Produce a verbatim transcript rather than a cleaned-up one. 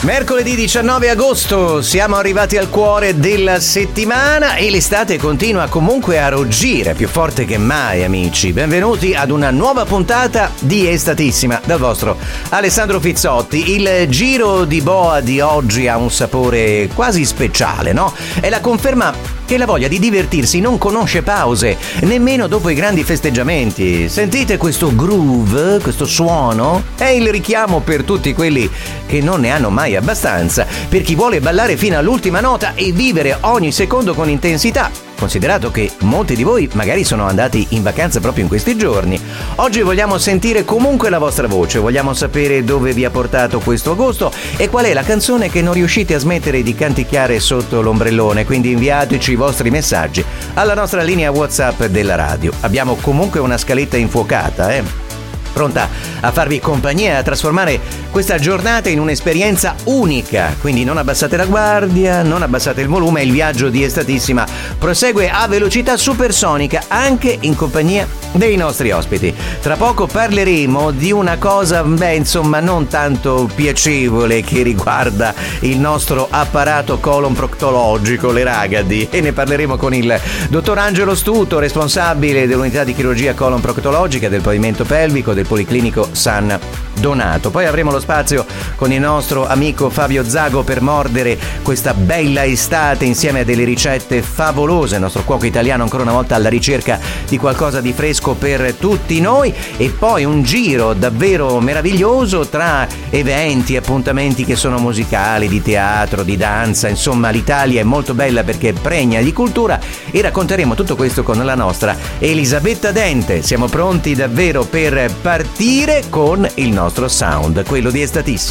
Mercoledì diciannove agosto, siamo arrivati al cuore della settimana e l'estate continua comunque a ruggire più forte che mai, amici. Benvenuti ad una nuova puntata di Estatissima dal vostro Alessandro Fizzotti. Il giro di boa di oggi ha un sapore quasi speciale, no? È la conferma che la voglia di divertirsi non conosce pause, nemmeno dopo i grandi festeggiamenti. Sentite questo groove, questo suono? È il richiamo per tutti quelli che non ne hanno mai abbastanza, per chi vuole ballare fino all'ultima nota e vivere ogni secondo con intensità. Considerato che molti di voi magari sono andati in vacanza proprio in questi giorni, oggi vogliamo sentire comunque la vostra voce, vogliamo sapere dove vi ha portato questo agosto e qual è la canzone che non riuscite a smettere di canticchiare sotto l'ombrellone, quindi inviateci i vostri messaggi alla nostra linea WhatsApp della radio. Abbiamo comunque una scaletta infuocata, eh? Pronta a farvi compagnia e a trasformare questa giornata in un'esperienza unica. Quindi non abbassate la guardia, non abbassate il volume, il viaggio di Estatissima prosegue a velocità supersonica anche in compagnia dei nostri ospiti. Tra poco parleremo di una cosa, beh, insomma, non tanto piacevole che riguarda il nostro apparato colon-proctologico, le ragadi, e ne parleremo con il dottor Angelo Stuto, responsabile dell'unità di chirurgia colon-proctologica del pavimento pelvico del Policlinico San Donato. Poi avremo lo spazio con il nostro amico Fabio Zago per mordere questa bella estate insieme a delle ricette favolose. Il nostro cuoco italiano ancora una volta alla ricerca di qualcosa di fresco per tutti noi, e poi un giro davvero meraviglioso tra eventi, appuntamenti che sono musicali, di teatro, di danza. Insomma, l'Italia è molto bella perché è pregna di cultura, e racconteremo tutto questo con la nostra Elisabetta Dente. Siamo pronti davvero per partire con il nostro sound, quello di Estatissima.